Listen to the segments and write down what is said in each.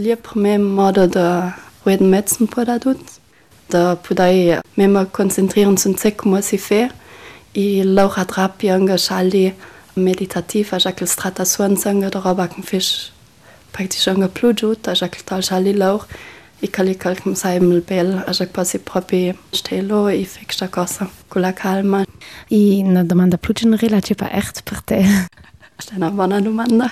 Lia per me modo de rueden metzen poda dut. Da podai me concentrieren sun se cum si fe. I lauch atrapi anga shaldi meditativ a jakel strata suan sanga da robaken fisch. Praktisch anga plujut a jakel tal shaldi lauch. I cali calcum saimel bel a jak pasi propi stelo I fec sta cosa con la calma. I una domanda più generale c'è pa echt per te. Questa è una buona domanda.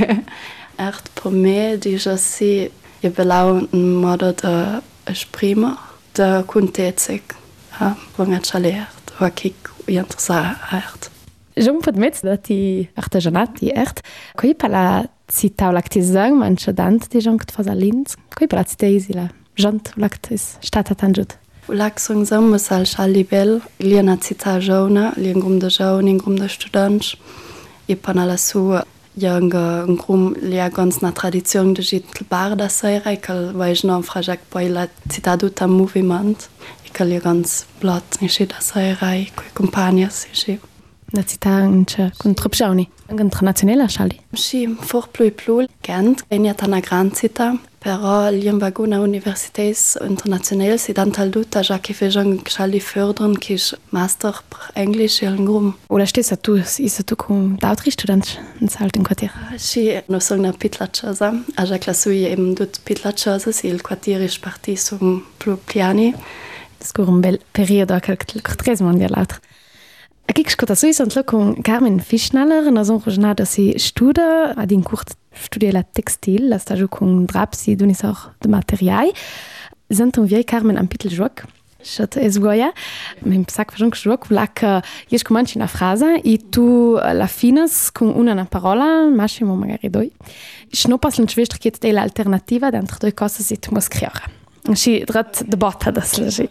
Echt per me dice sì e belau un modo de esprimer de contezig. Wangat chaleert, wa kik interessa echt. Jom pot met dat ti artesanati echt. Coi pa la citau lactizang manche dant di jonct fas alins. Coi pa la citeisila. Jont lactis stata tanjut. Laxung sammes al chalibel, liena cita jauna, lien grum de jaun, in grum de students. I panala su janga un grum lia gans na tradition de jit barda seira, kal vajna frajak poi la cita duta moviment. I kal lia gans blat, in shida seira, coi companias, in La cita înce con tropjauni. Internațională șali. Și for plui Gent, eniat ana gran cita, però liem vaguna universitäts internationell si dantal duta ja che fejan șali fördern kish master Englisch in grum. Oder stehst du ist du com d'autri students in salt in quartier. Și no song na pitlachosa, a ja clasui eben dut pitlachosa si il quartierisch parti sum plupliani. Skur un bel periodo quel tres mondial l'altre. Aqui que escuta só isso então com Carmen Fischnaller na zona regional si estuda a din curt studia la textil la stage com draps e donis auch de material sind un viei Carmen am pitel joc chat es goia mem sac fajon que joc la que jes comanci na frase e tu la finas con una na parola massimo magari doi no pas l'un schwester che è l'alternativa d'entre due cose si tu mos creare. Și drat de botta das lege.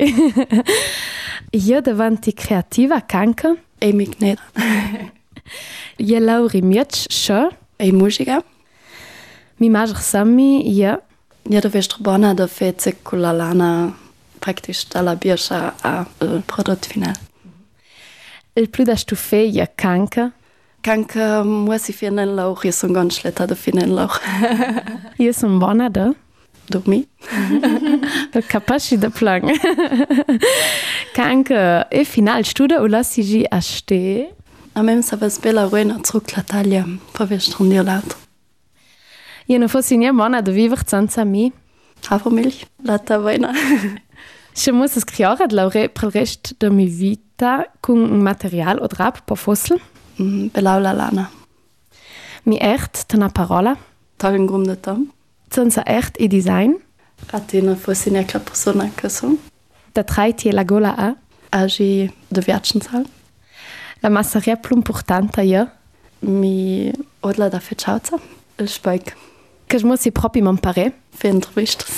Io davanti creativa canca E mignet. Io lauri mietsch scho E musica. Mi mager sammi io Ja da vestre bona da fece con la lana praktisch dalla birscha a prodotto final. il plus da stufe io canca Canca muss ich finden lauch, ich so ganz schlechter da finden lauch. io son bona da Dormi. capaci da plan. Canca e final studa o la sigi a ste. A mem sa vas bella ruina zurück la taglia, per vestre un l'altro. Io non fossi niente buona da vivere senza me. Hafermilch, la tavoina. Je muss es creare de laure per il rest de mi vita con un material o drap per fossil. Belau la lana. Mi echt tana parola. Tag in grum de tom. Senza echt e design. Ratina fossi ne la persona che so. Da traiti la gola a. Agi de viatschensal. La masseria più importante io. Mi odla da fecciauza. Il spike. Che je muss proprio m'imparare. Für entrevistas.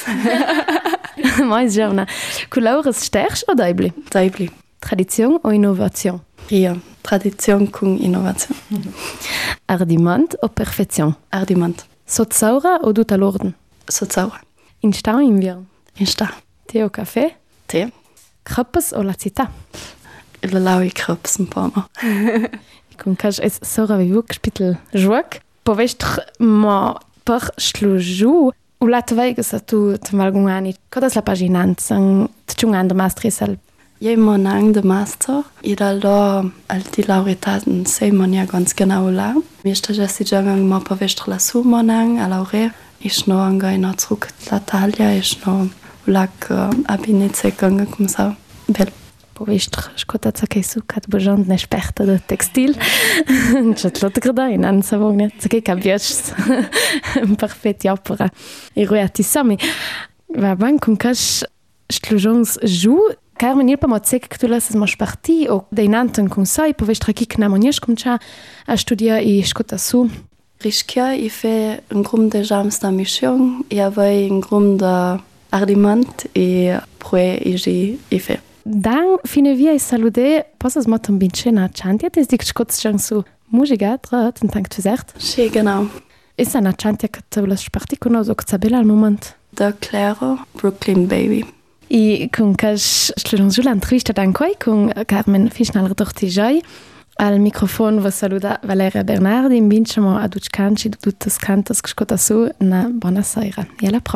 Mais giovane. Colores sterch o daibli? Daibli. Tradition o innovation? Ja, Tradition con innovation. Ardiment o perfezion? Ardiment. Sotsaura o duta l'orden? Sotsaura. In sta o in vir? In sta. Tee o caffè? Tee. Kröppes o la città? Il laui kröps un po'. Con cas es sora vivu capitel joc. Povestr ma per sluju u la tveiga sa tu tmalgungani. Codas la paginanza tchungand mastrisal. Je monang de master, idal do al di lauritaten sei man ja ganz genau la. Mir sta jasi jangang ma povestr la su monang a laure. Ich no anga in zurück la taglia, ich no lak abinitze ganga cum sa. Bel. Povestr, škota cakej sukat božant nešperta de textil. Četlot gradaj, nan savognet, cakej kabješ. Perfet jopora. I rujati sami. Va ban cum kaš štlujons žu, Carmen il pa mo cek que tu lasses mo sparti o dei nanten cum sai, povestra kik na monjesh cum cha a studia I škota su. Rischia, I fe un grum de jams da mission, I avai un grum de ardiment e proe I fe. Dan fine via I salude, posas mo tam bincena chantia, tes dik škots jang su muziga, trat, en tank tu zert. Sì, genau. Issa na chantia que tu las sparti con os o cabela al moment. Da Claro, Brooklyn Baby. I con cas slujons ju l'entrevista d'ancoi con Carmen Fischnaller d'Ortijai. Al microfono vă saluda Valeria Bernardi, in vincemo ad uccanci de tuttes cantas que scota su na buona sera. E alla